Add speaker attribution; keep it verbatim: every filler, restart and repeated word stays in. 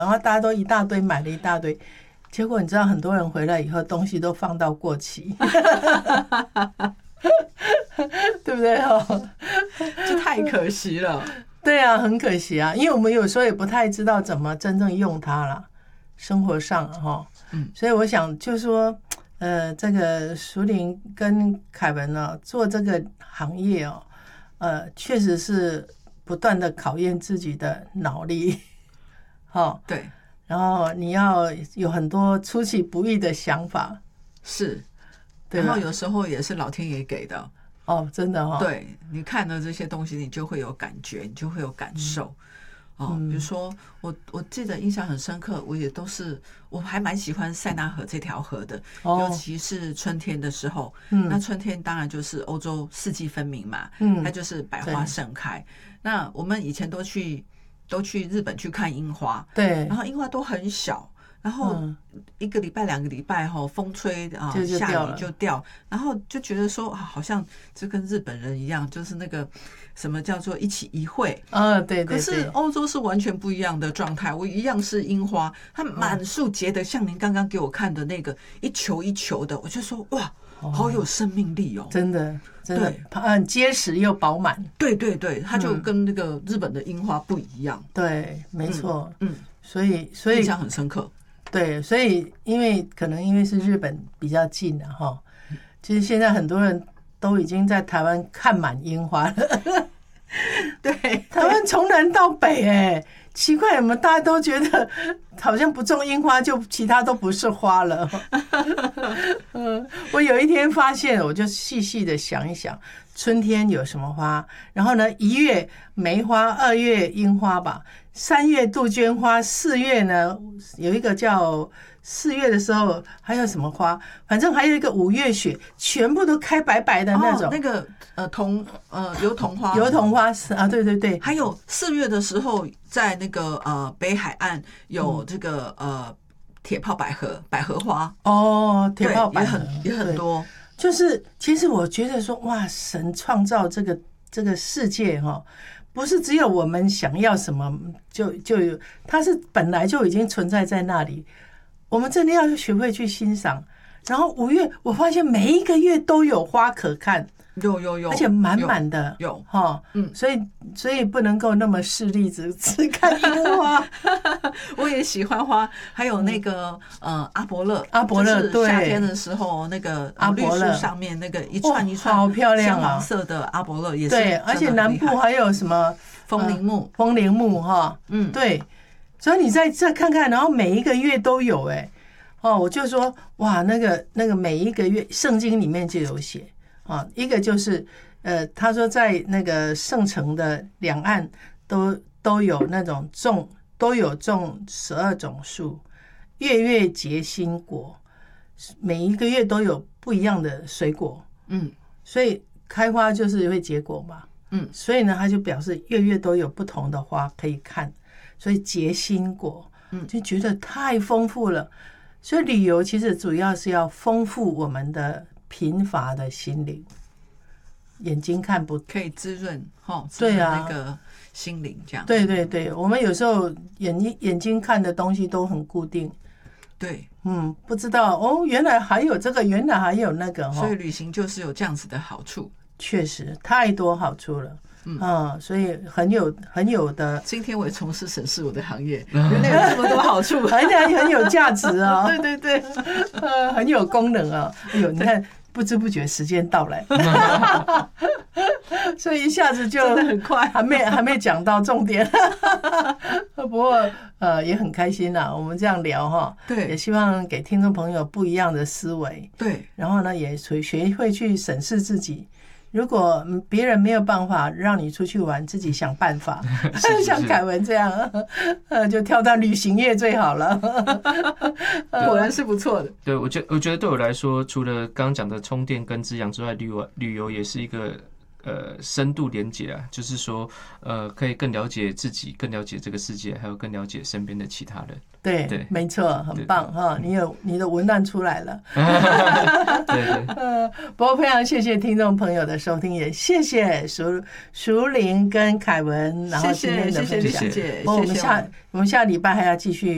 Speaker 1: 然后大家都一大堆买了一大堆，结果你知道很多人回来以后东西都放到过期。对不对哦？
Speaker 2: 这太可惜了。
Speaker 1: 对啊，很可惜啊，因为我们有时候也不太知道怎么真正用它啦，生活上哈，嗯，所以我想就是说，呃，这个淑玲跟凯文呢、哦、做这个行业哦，呃，确实是不断的考验自己的脑力，哦，
Speaker 2: 对，
Speaker 1: 然后你要有很多出其不意的想法，
Speaker 2: 是，然后有时候也是老天爷给的。
Speaker 1: 哦，真的哦，
Speaker 2: 对，你看了这些东西，你就会有感觉，你就会有感受。嗯、哦，比如说我我记得印象很深刻，我也都是我还蛮喜欢塞纳河这条河的，哦、尤其是春天的时候。嗯，那春天当然就是欧洲四季分明嘛，嗯，它就是百花盛开。那我们以前都去都去日本去看樱花，
Speaker 1: 对，
Speaker 2: 然后樱花都很小。然后一个礼拜两个礼拜哈，风吹啊，下雨就掉，然后就觉得说，好像就跟日本人一样，就是那个什么叫做一期一会
Speaker 1: 啊，对对对。
Speaker 2: 可是欧洲是完全不一样的状态，我一样是樱花，它满树结的，像您刚刚给我看的那个一球一球的，我就说哇，好有生命力哦，
Speaker 1: 真的，真的，很结实又饱满。
Speaker 2: 对对对，它就跟那个日本的樱花不一样。
Speaker 1: 对，没错，嗯，所以所以
Speaker 2: 印象很深刻。
Speaker 1: 对，所以因为可能因为是日本比较近了哈，其实现在很多人都已经在台湾看满樱花了。
Speaker 2: 对，
Speaker 1: 台湾从南到北，哎，奇怪，我们大家都觉得好像不种樱花就其他都不是花了。嗯，我有一天发现，我就细细的想一想，春天有什么花，然后呢，一月梅花，二月樱花吧。三月杜鹃花，四月呢有一个叫四月的时候还有什么花，反正还有一个五月雪，全部都开白白的那种。
Speaker 2: 哦、那个呃桐呃油桐花，
Speaker 1: 油桐花啊，对对对。
Speaker 2: 还有四月的时候，在那个呃北海岸有这个呃铁炮百合百合花
Speaker 1: 哦，铁炮百合
Speaker 2: 也很也很多。
Speaker 1: 就是其实我觉得说，哇，神创造这个这个世界哈、哦。不是只有我们想要什么就就有，它是本来就已经存在在那里。我们真的要学会去欣赏。然后五月，我发现每一个月都有花可看，
Speaker 2: 有有有，
Speaker 1: 而且满满的
Speaker 2: 有
Speaker 1: 哈，嗯，所以所以不能够那么势利，只只看樱花。
Speaker 2: 我也喜欢花，还有那个呃阿伯勒，
Speaker 1: 阿伯勒对，
Speaker 2: 夏天的时候那个
Speaker 1: 阿伯勒
Speaker 2: 绿树上面那个一串一串
Speaker 1: 好漂亮
Speaker 2: 鲜黄色的阿伯勒也是
Speaker 1: 对，而且南部还有什么
Speaker 2: 风铃木，
Speaker 1: 风铃木哈，嗯，对，所以你再再看看，然后每一个月都有哎、欸。哦，我就说哇，那个那个每一个月圣经里面就有写啊，一个就是呃，他说在那个圣城的两岸都都有那种种都有种十二种树，月月结新果，每一个月都有不一样的水果，嗯，所以开花就是会结果嘛，嗯，所以呢，他就表示月月都有不同的花可以看，所以结新果，嗯，就觉得太丰富了。所以旅游其实主要是要丰富我们的贫乏的心灵，眼睛看不
Speaker 2: 可以滋润哈，
Speaker 1: 对啊，
Speaker 2: 那个心灵这样。
Speaker 1: 对对对，我们有时候眼眼睛看的东西都很固定，
Speaker 2: 对，
Speaker 1: 嗯，不知道哦，原来还有这个，原来还有那个，
Speaker 2: 所以旅行就是有这样子的好处，
Speaker 1: 确实太多好处了。嗯、啊，所以很有很有的。
Speaker 2: 今天我也从事审视我的行业，原来有这么多好处，
Speaker 1: 而且很有价值啊、哦！
Speaker 2: 对对对，
Speaker 1: 呃，很有功能啊！哎呦，你看，不知不觉时间到来，所以一下子就
Speaker 2: 真的很快，
Speaker 1: 还没还没讲到重点。不过呃，也很开心啦，我们这样聊哈，
Speaker 2: 对，
Speaker 1: 也希望给听众朋友不一样的思维，
Speaker 2: 对，
Speaker 1: 然后呢，也学学会去审视自己。如果别人没有办法让你出去玩，自己想办法，像凯文这样，呃，就跳到旅行业最好了。
Speaker 2: 果然是不错的。
Speaker 3: 对，我觉我觉得对我来说，除了刚刚讲的充电跟滋养之外，旅游旅游也是一个呃深度连结啊，就是说呃可以更了解自己，更了解这个世界，还有更了解身边的其他人。
Speaker 1: 对，对，没错，很棒哈！你有你的文案出来了。
Speaker 3: 对对。
Speaker 1: 呃，不过非常谢谢听众朋友的收听，也谢谢淑淑玲跟凯文，然后今天的分享。
Speaker 2: 谢谢谢谢谢谢。
Speaker 1: 我们下我们下礼拜还要继续。